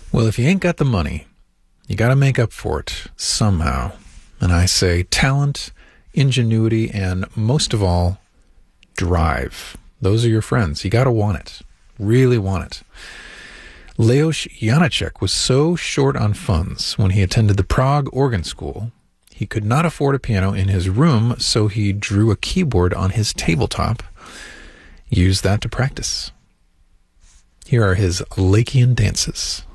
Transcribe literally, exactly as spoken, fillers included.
Well, if you ain't got the money, you got to make up for it somehow. And I say talent, ingenuity, and most of all, drive. Those are your friends. You got to want it. Really want it. Leos Janáček was so short on funds when he attended the Prague Organ School, he could not afford a piano in his room, so he drew a keyboard on his tabletop, used that to practice. Here are his Lakian dances.